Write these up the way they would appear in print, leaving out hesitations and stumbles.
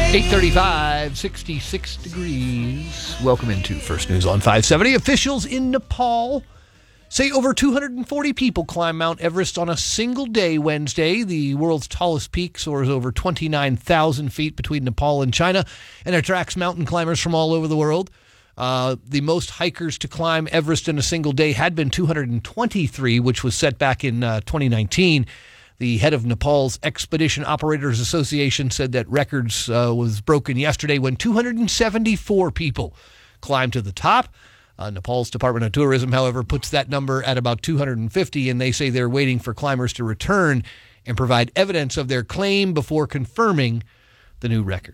8:35, 66 degrees. Welcome into First News on 570. Officials in Nepal say over 240 people climbed Mount Everest on a single day Wednesday. The world's tallest peak soars over 29,000 feet between Nepal and China and attracts mountain climbers from all over the world. The most hikers to climb Everest in a single day had been 223, which was set back in 2019. The head of Nepal's Expedition Operators Association said that records was broken yesterday when 274 people climbed to the top. Nepal's Department of Tourism, however, puts that number at about 250, and they say they're waiting for climbers to return and provide evidence of their claim before confirming the new record.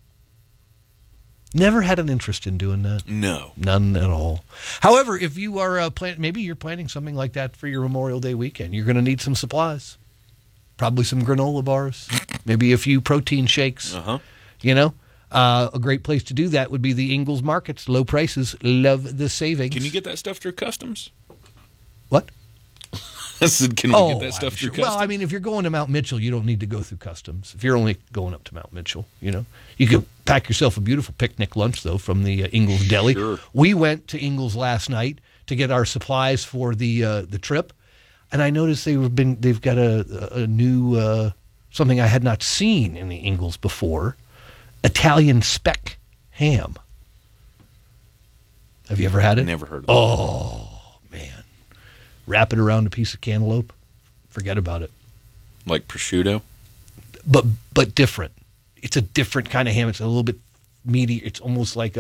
Never had an interest in doing that. No. None at all. However, if you are maybe you're planning something like that for your Memorial Day weekend, you're going to need some supplies. Probably some granola bars, maybe a few protein shakes. You know, a great place to do that would be the Ingles Markets. Low prices, love the savings. Can you get that stuff through customs? What? I said, can you get that stuff through customs? Well, I mean, if you're going to Mount Mitchell, you don't need to go through customs. If you're only going up to Mount Mitchell, you know, you could pack yourself a beautiful picnic lunch though from the Ingles Deli. Sure. We went to Ingles last night to get our supplies for the trip. And I noticed they've got a new something I had not seen in the Ingles before, Italian speck ham. Have you ever had it? Never heard of it. Oh man, wrap it around a piece of cantaloupe, forget about it. Like prosciutto, but different. It's a different kind of ham. It's a little bit meaty. It's almost like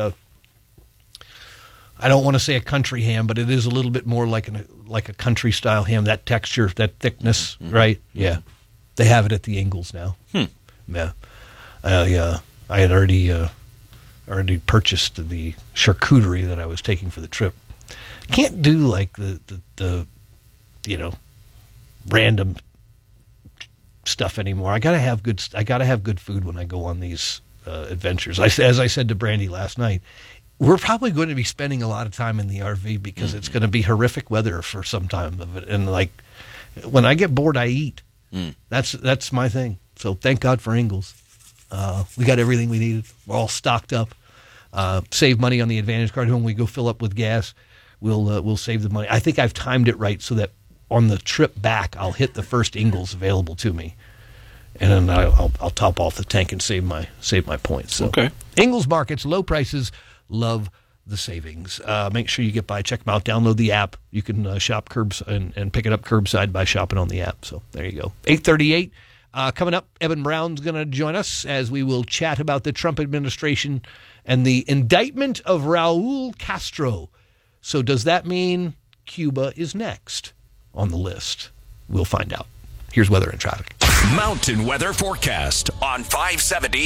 I don't want to say a country ham, but it is a little bit more like a country style ham. That texture, that thickness, right? Yeah, they have it at the Ingles now. Yeah, I had already purchased the charcuterie that I was taking for the trip. Can't do like the random stuff anymore. I gotta have good food when I go on these adventures. As I said to Brandy last night. We're probably going to be spending a lot of time in the RV because it's going to be horrific weather for some time of it. And like, when I get bored, I eat. That's my thing. So thank God for Ingles. We got everything we needed. We're all stocked up. Save money on the Advantage card. When we go fill up with gas, we'll save the money. I think I've timed it right so that on the trip back, I'll hit the first Ingles available to me. And then I'll top off the tank and save my points. So, okay. Ingles Markets, low prices. Love the savings. Make sure you get by, check them out, download the app. You can shop curbs and pick it up curbside by shopping on the app. So there you go. 8:38. Coming up, Evan Brown's going to join us as we will chat about the Trump administration and the indictment of Raul Castro. So does that mean Cuba is next on the list? We'll find out. Here's weather and traffic. Mountain weather forecast on 570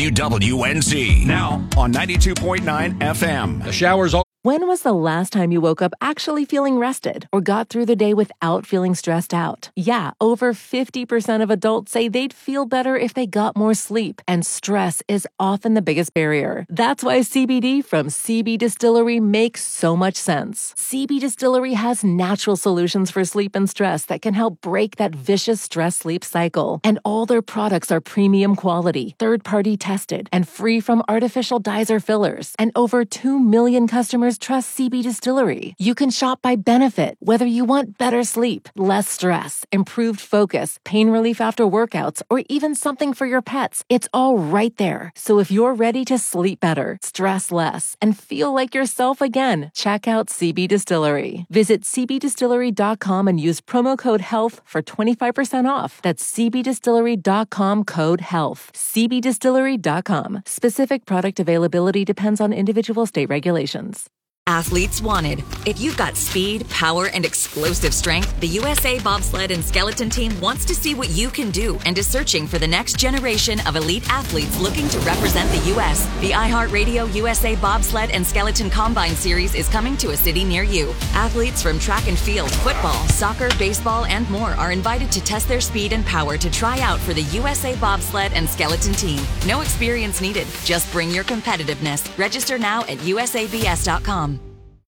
WWNZ. Now on 92.9 FM. The showers all. When was the last time you woke up actually feeling rested or got through the day without feeling stressed out? Yeah, over 50% of adults say they'd feel better if they got more sleep, and stress is often the biggest barrier. That's why CBD from CB Distillery makes so much sense. CB Distillery has natural solutions for sleep and stress that can help break that vicious stress-sleep cycle. And all their products are premium quality, third-party tested, and free from artificial dyes or fillers. And over 2 million customers trust CB Distillery. You can shop by benefit, whether you want better sleep, less stress, improved focus, pain relief after workouts, or even something for your pets. It's all right there. So if you're ready to sleep better, stress less, and feel like yourself again, check out CB Distillery. Visit cbdistillery.com and use promo code HEALTH for 25% off. That's cbdistillery.com, code HEALTH. cbdistillery.com. Specific product availability depends on individual state regulations. Athletes wanted. If you've got speed, power, and explosive strength, the USA Bobsled and Skeleton Team wants to see what you can do and is searching for the next generation of elite athletes looking to represent the U.S. The iHeartRadio USA Bobsled and Skeleton Combine Series is coming to a city near you. Athletes from track and field, football, soccer, baseball, and more are invited to test their speed and power to try out for the USA Bobsled and Skeleton Team. No experience needed. Just bring your competitiveness. Register now at usabs.com.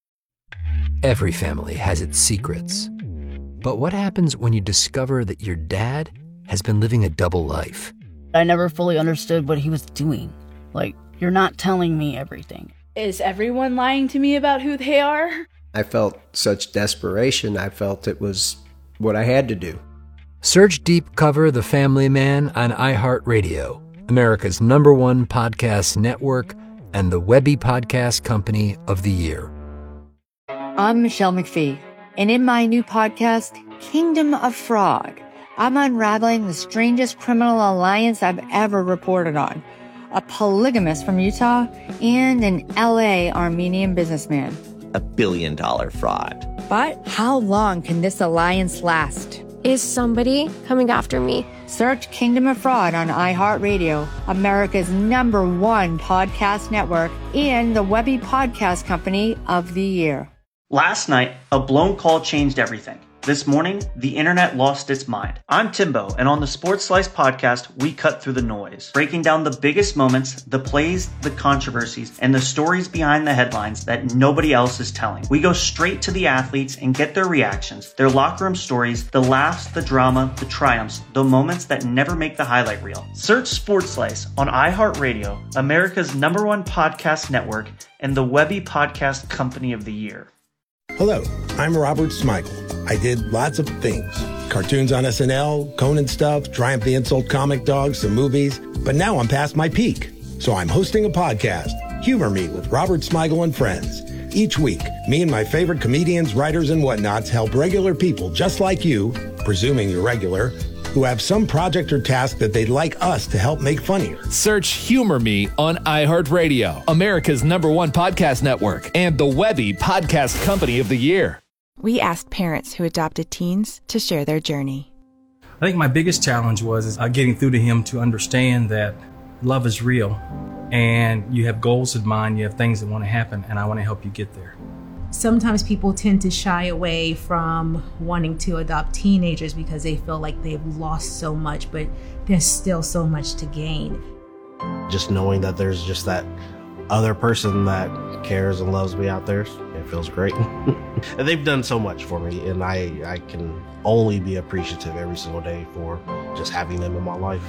Every family has its secrets. But what happens when you discover that your dad has been living a double life? I never fully understood what he was doing. Like, you're not telling me everything. Is everyone lying to me about who they are? I felt such desperation. I felt it was what I had to do. Search Deep Cover The Family Man on iHeartRadio, America's #1 podcast network and the Webby Podcast Company of the Year. I'm Michelle McPhee, and in my new podcast, Kingdom of Fraud, I'm unraveling the strangest criminal alliance I've ever reported on. A polygamist from Utah and an LA Armenian businessman. $1 billion fraud. But how long can this alliance last? Is somebody coming after me? Search Kingdom of Fraud on iHeartRadio, America's #1 podcast network, and the Webby Podcast Company of the Year. Last night, a blown call changed everything. This morning, the internet lost its mind. I'm Timbo, and on the Sports Slice podcast, we cut through the noise, breaking down the biggest moments, the plays, the controversies, and the stories behind the headlines that nobody else is telling. We go straight to the athletes and get their reactions, their locker room stories, the laughs, the drama, the triumphs, the moments that never make the highlight reel. Search Sports Slice on iHeartRadio, America's #1 podcast network, and the Webby Podcast Company of the Year. Hello, I'm Robert Smigel. I did lots of things. Cartoons on SNL, Conan stuff, Triumph the Insult Comic Dog, some movies. But now I'm past my peak. So I'm hosting a podcast, Humor Me with Robert Smigel and Friends. Each week, me and my favorite comedians, writers, and whatnots help regular people just like you, presuming you're regular, who have some project or task that they'd like us to help make funnier. Search Humor Me on iHeartRadio, America's #1 podcast network, and the Webby Podcast Company of the Year. We asked parents who adopted teens to share their journey. I think my biggest challenge was getting through to him to understand that love is real, and you have goals in mind, you have things that want to happen, and I want to help you get there. Sometimes people tend to shy away from wanting to adopt teenagers because they feel like they've lost so much, but there's still so much to gain. Just knowing that there's just that other person that cares and loves me out there, it feels great. And they've done so much for me, and I can only be appreciative every single day for just having them in my life.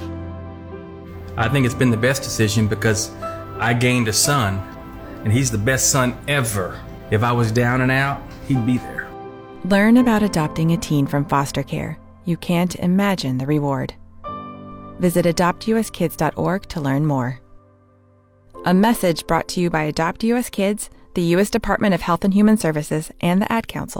I think it's been the best decision because I gained a son, and he's the best son ever. If I was down and out, he'd be there. Learn about adopting a teen from foster care. You can't imagine the reward. Visit adoptuskids.org to learn more. A message brought to you by Adopt US Kids, the U.S. Department of Health and Human Services, and the Ad Council.